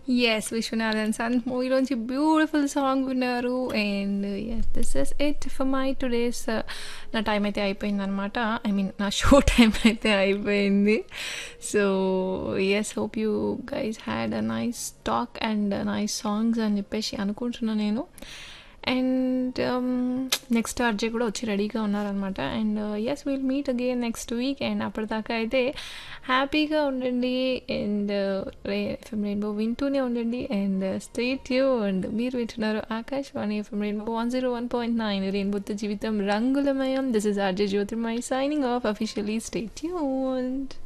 Yes. 'Viswanathan sun' మూవీలోంచి beautiful song విన్నారు. And yes, this is it for my today's. నా time అయితే అయిపోయిందనమాట. I mean నా షో టైం అయితే అయిపోయింది. So yes, hope you guys had a nice talk and nice songs అని చెప్పేసి అనుకుంటున్నా నేను. అండ్ నెక్స్ట్ అర్జే కూడా వచ్చి రెడీగా ఉన్నారనమాట. And yes, will meet again next week. And అప్పటిదాకా అయితే హ్యాపీగా ఉండండి. అండ్ ఎఫ్ఎం రెయిన్బో వింటూనే ఉండండి. And stay tuned. మీరు వింటున్నారు ఆకాశవాణి ఎఫ్ఎం రెయిన్బో 101.9 రెయిన్బోతో జీవితం రంగులమయం. This is RJ Jyotirmayi signing off. Officially stay tuned.